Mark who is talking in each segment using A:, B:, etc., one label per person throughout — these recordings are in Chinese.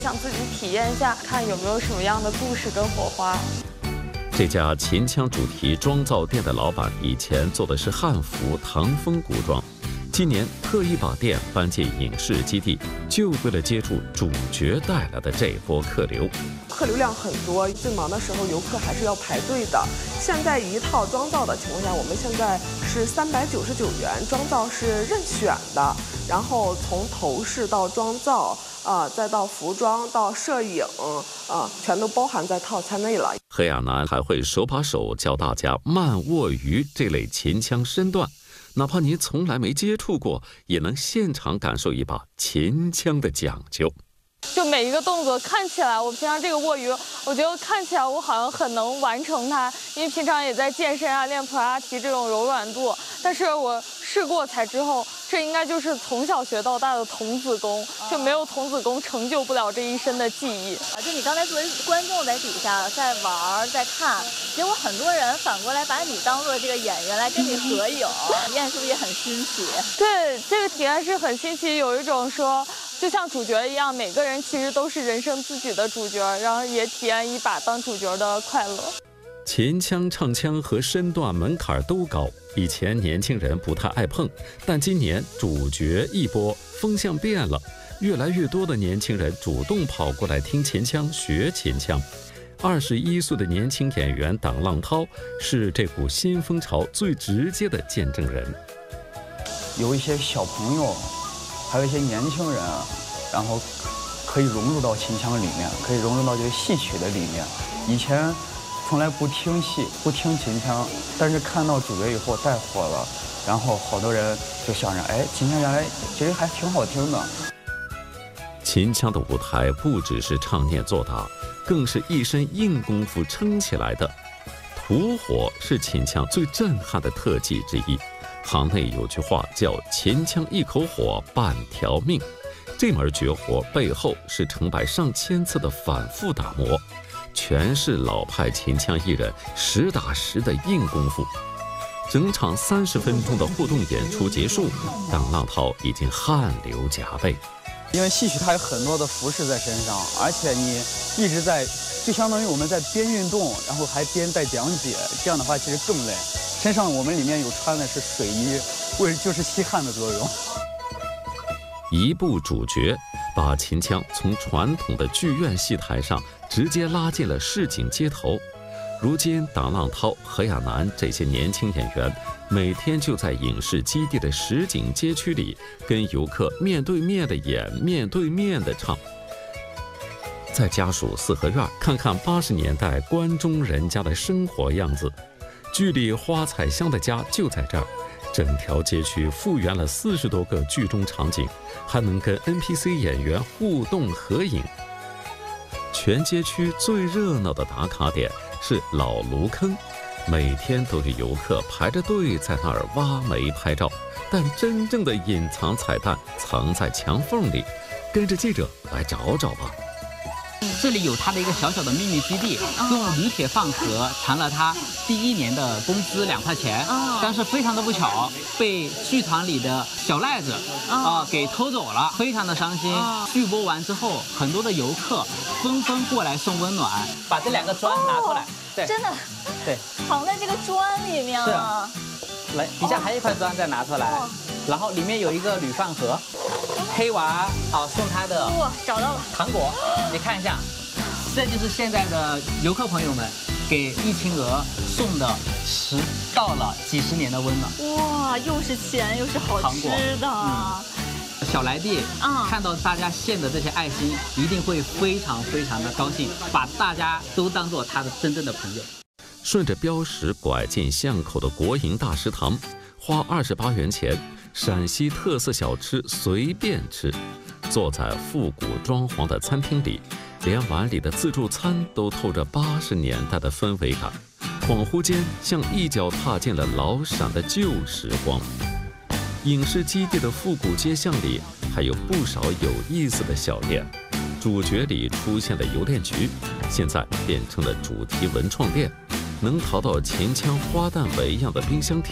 A: 想自己体验一下，看有没有什么样的故事跟火花。
B: 这家秦腔主题妆造店的老板以前做的是汉服、唐风古装，今年特意把店搬进影视基地，就为了接触主角带来的这波客流。
C: 客流量很多，最忙的时候游客还是要排队的。现在一套妆造的情况下，我们现在是399元，妆造是任选的，然后从头饰到妆造。再到服装到摄影，全都包含在套餐内了。
B: 何亚楠还会手把手教大家慢握鱼这类秦腔身段，哪怕您从来没接触过，也能现场感受一把秦腔的讲究。
A: 就每一个动作看起来，我平常这个握鱼，我觉得看起来我好像很能完成它，因为平常也在健身啊、练普拉提这种柔软度，但是我试过才之后，这应该就是从小学到大的童子功，就没有童子功成就不了这一身的技艺。
D: 就你刚才作为观众在底下在玩在看，结果很多人反过来把你当做这个演员来跟你合影，体验是不是也很新奇？
A: 对，这个体验是很新奇，有一种说。就像主角一样，每个人其实都是人生自己的主角，然后也体验一把当主角的快乐。
B: 秦腔、唱腔和身段门槛都高，以前年轻人不太爱碰，但今年主角一波，风向变了，越来越多的年轻人主动跑过来听秦腔、学秦腔。21岁的年轻演员党浪涛是这股新风潮最直接的见证人。
E: 有一些小朋友。还有一些年轻人啊，然后可以融入到秦腔里面，可以融入到这个戏曲的里面。以前从来不听戏、不听秦腔，但是看到主角以后带火了，然后好多人就想着，哎，秦腔原来其实还挺好听的。
B: 秦腔的舞台不只是唱念做打，更是一身硬功夫撑起来的。吐火是秦腔最震撼的特技之一。行内有句话叫“秦腔一口火，半条命”，这门绝活背后是成百上千次的反复打磨，全是老派秦腔艺人实打实的硬功夫。整场30分钟的互动演出结束，党浪涛已经汗流浃背。
E: 因为戏曲它有很多的服饰在身上，而且你一直在，就相当于我们在边运动，然后还边在讲解，这样的话其实更累。身上我们里面有穿的是水衣，就是吸汗的作用。
B: 一部主角把秦腔从传统的剧院戏台上直接拉进了市井街头。如今党浪涛、何亚楠这些年轻演员每天就在影视基地的实景街区里跟游客面对面的演，面对面的唱。在家属四合院看看80年代关中人家的生活样子，剧里花彩香的家就在这儿，整条街区复原了40多个剧中场景，还能跟 NPC 演员互动合影。全街区最热闹的打卡点是老芦坑，每天都有游客排着队在那儿挖煤拍照，但真正的隐藏彩蛋藏在墙缝里，跟着记者来找找吧。
F: 这里有他的一个小小的秘密基地，用铝铁饭盒藏了他第1年的工资2块钱，但是非常的不巧，被剧团里的小赖子给偷走了，非常的伤心。剧播完之后，很多的游客纷纷过来送温暖，把这2个砖拿出来，对，
D: 真的，
F: 对，
D: 藏在这个砖里面了。
F: 来，底下还有一块砖再拿出来，然后里面有一个铝饭盒。黑娃送他的
D: 找到了
F: 糖果，你看一下，这就是现在的游客朋友们给易青娥送的迟到了几10年的温暖。
D: 哇，又是钱又是好吃的。
F: 小来弟看到大家献的这些爱心，一定会非常非常的高兴，把大家都当做他的真正的朋友。
B: 顺着标识拐进巷口的国营大食堂，花28元钱。陕西特色小吃随便吃，坐在复古装潢的餐厅里，连碗里的自助餐都透着80年代的氛围感，恍惚间像一脚踏进了老陕的旧时光。影视基地的复古街巷里还有不少有意思的小店，主角里出现的邮电局，现在变成了主题文创店，能淘到秦腔花旦纹样的冰箱贴，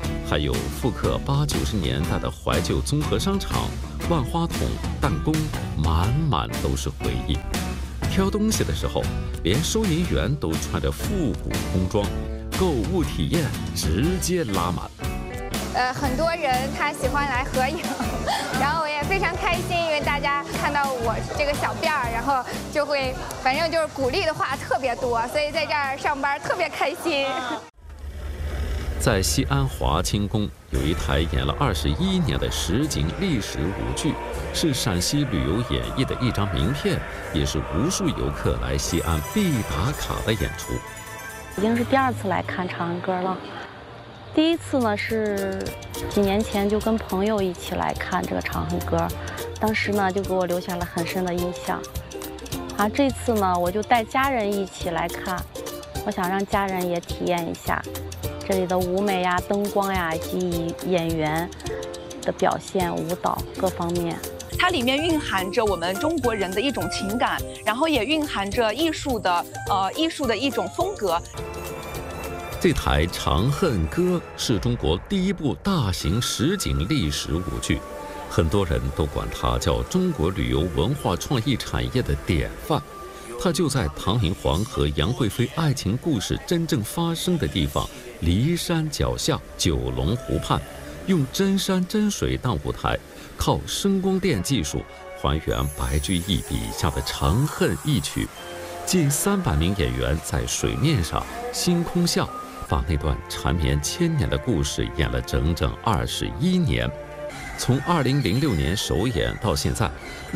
B: 还有复刻80、90年代的怀旧综合商场、万花筒、弹弓，满满都是回忆。挑东西的时候，连收银员都穿着复古工装，购物体验直接拉满。
G: 很多人他喜欢来合影，然后我也非常开心，因为大家看到我这个小辫儿，然后就会，反正就是鼓励的话特别多，所以在这儿上班特别开心。
B: 在西安华清宫有一台演了21年的实景历史舞剧，是陕西旅游演艺的一张名片，也是无数游客来西安必打卡的演出。
H: 已经是第2次来看《长恨歌》了。第1次呢是几年前就跟朋友一起来看这个《长恨歌》，当时呢就给我留下了很深的印象。这次呢我就带家人一起来看，我想让家人也体验一下这里的舞美呀、灯光呀，以及演员的表现、舞蹈各方面。
I: 它里面蕴含着我们中国人的一种情感，然后也蕴含着艺术的一种风格。
B: 这台《长恨歌》是中国第1部大型实景历史舞剧，很多人都管它叫中国旅游文化创意产业的典范。它就在唐明皇和杨贵妃爱情故事真正发生的地方骊山脚下九龙湖畔，用真山真水当舞台，靠声光电技术还原白居易笔下的长恨一曲。近300名演员在水面上、星空下，把那段缠绵千年的故事演了整整21年。从2006年首演到现在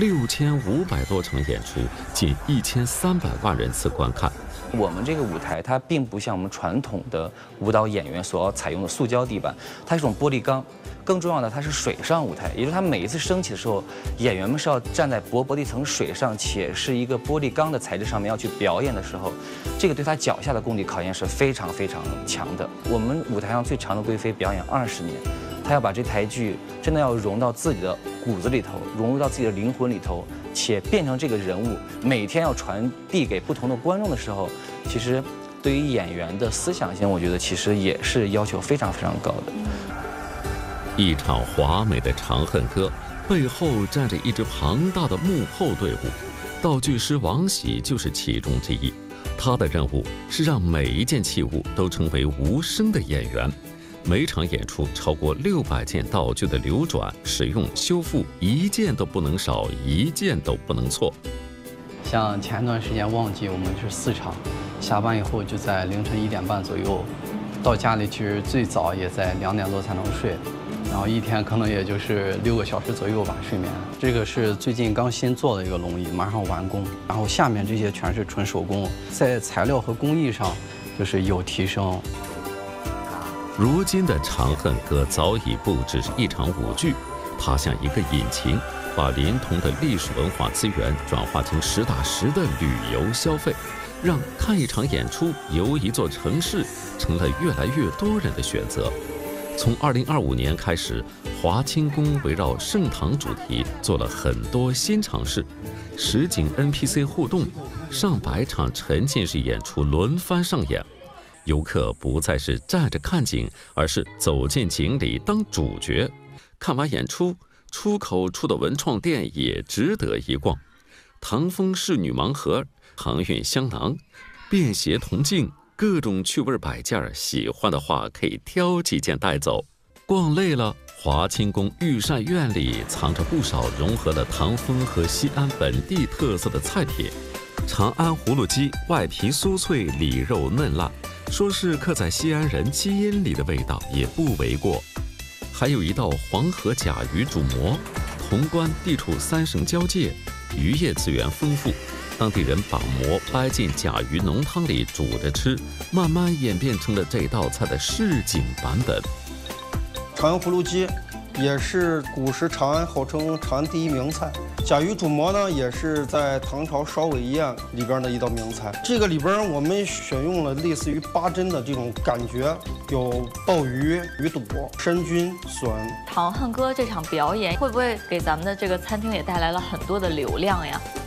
B: ，6500多场演出，近1300万人次观看。
J: 我们这个舞台它并不像我们传统的舞蹈演员所要采用的塑胶地板，它是一种玻璃钢。更重要的，它是水上舞台，也就是它每一次升起的时候，演员们是要站在薄薄的一层水上，且是一个玻璃钢的材质上面要去表演的时候，这个对他脚下的功底考验是非常非常强的。我们舞台上最长的贵妃表演20年，她要把这台剧真的要融到自己的骨子里头，融入到自己的灵魂里头，且变成这个人物，每天要传递给不同的观众的时候，其实对于演员的思想性，我觉得其实也是要求非常非常高的。
B: 一场华美的《长恨歌》背后站着一支庞大的幕后队伍，道具师王喜就是其中之一。他的任务是让每一件器物都成为无声的演员。每场演出超过600件道具的流转、使用、修复，一件都不能少，一件都不能错。
E: 像前段时间旺季，我们是4场，下班以后就在凌晨1点半左右，到家里其实最早也在2点多才能睡。然后一天可能也就是6个小时左右吧睡眠。这个是最近刚新做的一个龙椅，马上完工。然后下面这些全是纯手工，在材料和工艺上就是有提升。
B: 如今的《长恨歌》早已不只是一场舞剧，它像一个引擎，把临潼的历史文化资源转化成实打实的旅游消费，让看一场演出、游一座城市成了越来越多人的选择。从2025年开始，华清宫围绕盛唐主题做了很多新尝试，实景 NPC 互动，上百场沉浸式演出轮番上演。游客不再是站着看景，而是走进景里当主角。看完演出，出口处的文创店也值得一逛。唐风仕女盲盒、航运香囊、便携铜镜，各种趣味摆件，喜欢的话可以挑几件带走。逛累了，华清宫御膳院里藏着不少融合了唐风和西安本地特色的菜品。长安葫芦鸡外皮酥脆，里肉嫩烂，说是刻在西安人基因里的味道也不为过。还有一道黄河甲鱼煮馍，潼关地处3省交界，渔业资源丰富，当地人把馍掰进甲鱼浓汤里煮着吃，慢慢演变成了这道菜的市井版本。
K: 长安葫芦鸡也是古时长安号称长安第1名菜。甲鱼煮馍呢，也是在唐朝烧尾宴里边的一道名菜。这个里边我们选用了类似于八珍的这种感觉，有鲍鱼、鱼肚、参菌、笋。
D: 长恨歌这场表演会不会给咱们的这个餐厅也带来了很多的流量呀？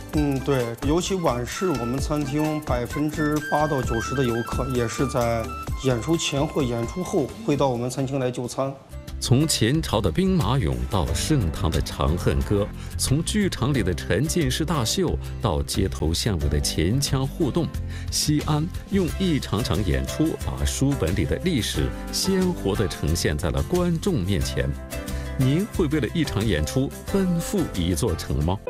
K: 对，尤其晚市，我们餐厅8%到90%的游客也是在演出前或演出后会到我们餐厅来就餐。
B: 从前朝的兵马俑到盛唐的《长恨歌》，从剧场里的沉浸式大秀到街头巷尾的秦腔互动，西安用一场场演出把书本里的历史鲜活地呈现在了观众面前。您会为了一场演出奔赴一座城吗？